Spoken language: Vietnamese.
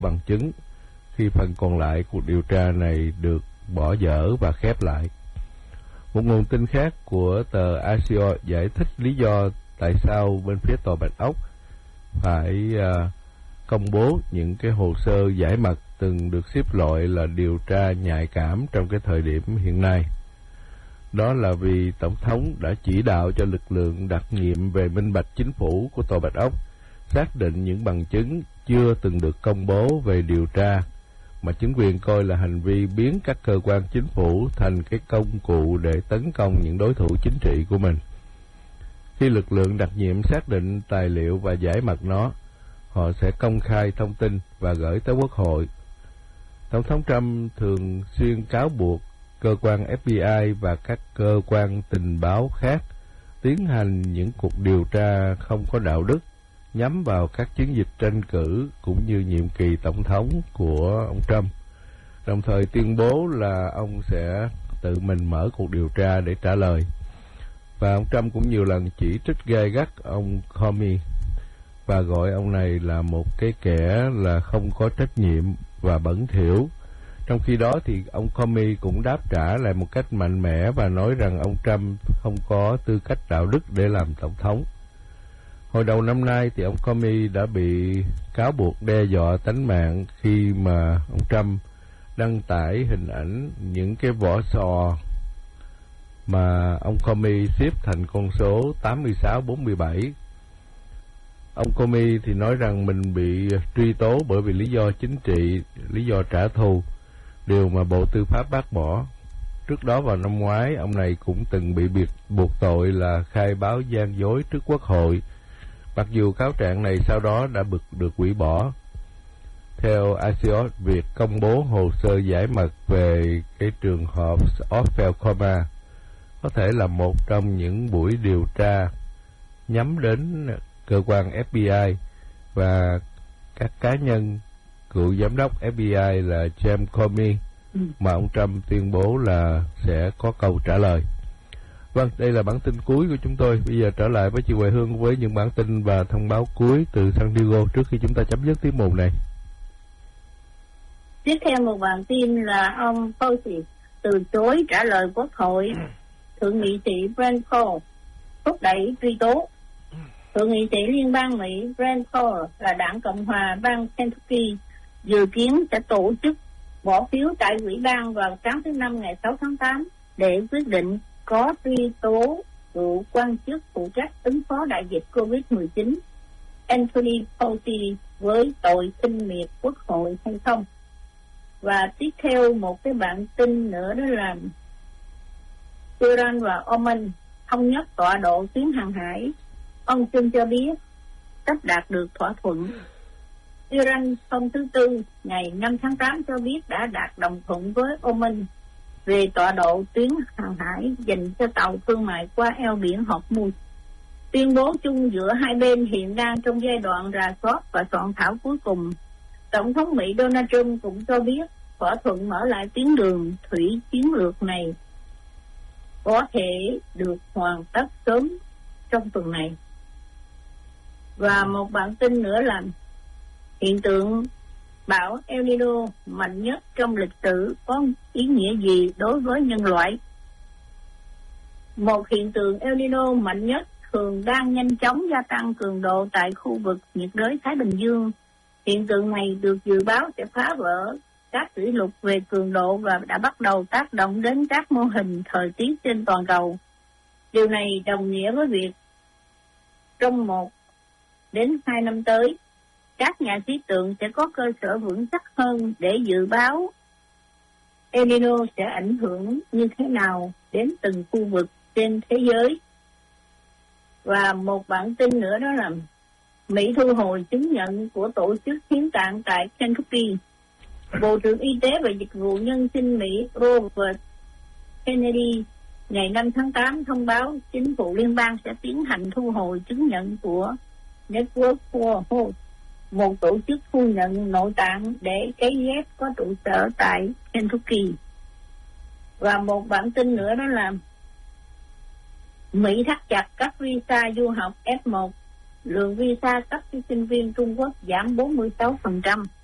bằng chứng khi phần còn lại cuộc điều tra này được bỏ dở và khép lại. Một nguồn tin khác của tờ Axios giải thích lý do tại sao bên phía Tòa Bạch Ốc phải công bố những cái hồ sơ giải mật từng được xếp loại là điều tra nhạy cảm trong cái thời điểm hiện nay. Đó là vì Tổng thống đã chỉ đạo cho lực lượng đặc nhiệm về minh bạch chính phủ của Tòa Bạch Ốc xác định những bằng chứng chưa từng được công bố về điều tra mà chính quyền coi là hành vi biến các cơ quan chính phủ thành cái công cụ để tấn công những đối thủ chính trị của mình. Khi lực lượng đặc nhiệm xác định tài liệu và giải mật nó, họ sẽ công khai thông tin và gửi tới Quốc hội. Tổng thống Trump thường xuyên cáo buộc cơ quan FBI và các cơ quan tình báo khác tiến hành những cuộc điều tra không có đạo đức nhắm vào các chiến dịch tranh cử cũng như nhiệm kỳ tổng thống của ông Trump, đồng thời tuyên bố là ông sẽ tự mình mở cuộc điều tra để trả lời. Và ông Trump cũng nhiều lần chỉ trích gay gắt ông Comey và gọi ông này là một cái kẻ là không có trách nhiệm và bẩn thỉu. Trong khi đó thì ông Comey cũng đáp trả lại một cách mạnh mẽ và nói rằng ông Trump không có tư cách đạo đức để làm tổng thống. Hồi đầu năm nay thì ông Comey đã bị cáo buộc đe dọa tánh mạng khi mà ông Trump đăng tải hình ảnh những cái vỏ sò mà ông Comey xếp thành con số 8647. Ông Comey thì nói rằng mình bị truy tố bởi vì lý do chính trị, lý do trả thù, điều mà Bộ Tư pháp bác bỏ. Trước đó vào năm ngoái, ông này cũng từng bị buộc tội là khai báo gian dối trước Quốc hội, mặc dù cáo trạng này sau đó đã được hủy bỏ. Theo Axios, việc công bố hồ sơ giải mật về cái trường hợp Ophel Coma có thể là một trong những buổi điều tra nhắm đến cơ quan FBI và các cá nhân cựu giám đốc FBI là James Comey mà ông Trump tuyên bố là sẽ có câu trả lời. Vâng, đây là bản tin cuối của chúng tôi. Bây giờ trở lại với chị Huệ Hương với những bản tin và thông báo cuối từ San Diego trước khi chúng ta chấm dứt tiết mục này. Tiếp theo một bản tin là ông Fauci từ chối trả lời Quốc hội. Thượng nghị sĩ Rand Paul thúc đẩy truy tố. Thượng nghị sĩ liên bang Mỹ Rand Paul là đảng Cộng hòa bang Kentucky dự kiến sẽ tổ chức bỏ phiếu tại ủy ban vào sáng thứ Năm ngày 6 tháng 8 để quyết định có truy tố cựu quan chức phụ trách ứng phó đại dịch COVID-19 Anthony Fauci với tội khinh miệt Quốc hội hay không. Và tiếp theo một cái bản tin nữa đó là Iran và Oman thống nhất tọa độ tuyến hàng hải. Ông Trump cho biết sắp đạt được thỏa thuận. Iran hôm thứ Tư ngày 5 tháng 8 cho biết đã đạt đồng thuận với Oman về tọa độ tuyến hàng hải dành cho tàu thương mại qua eo biển Hormuz. Tuyên bố chung giữa hai bên hiện đang trong giai đoạn rà soát và soạn thảo cuối cùng. Tổng thống Mỹ Donald Trump cũng cho biết thỏa thuận mở lại tuyến đường thủy chiến lược này có thể được hoàn tất sớm trong tuần này. Và một bản tin nữa là hiện tượng bão El Nino mạnh nhất trong lịch sử có ý nghĩa gì đối với nhân loại? Một hiện tượng El Nino mạnh nhất thường đang nhanh chóng gia tăng cường độ tại khu vực nhiệt đới Thái Bình Dương. Hiện tượng này được dự báo sẽ phá vỡ các kỷ lục về cường độ và đã bắt đầu tác động đến các mô hình thời tiết trên toàn cầu. Điều này đồng nghĩa với việc trong 1 đến 2 năm tới, các nhà khí tượng sẽ có cơ sở vững chắc hơn để dự báo El Nino sẽ ảnh hưởng như thế nào đến từng khu vực trên thế giới. Và một bản tin nữa đó là Mỹ thu hồi chứng nhận của tổ chức hiến tạng tại Kentucky. Bộ trưởng Y tế và Dịch vụ Nhân sinh Mỹ Robert Kennedy ngày 5 tháng 8 thông báo chính phủ liên bang sẽ tiến hành thu hồi chứng nhận của Network for Hope, một tổ chức thu nhận nội tạng để cấy ghép có trụ sở tại Kentucky. Và một bản tin nữa đó là Mỹ thắt chặt các visa du học F1, lượng visa cấp cho sinh viên Trung Quốc giảm 46%.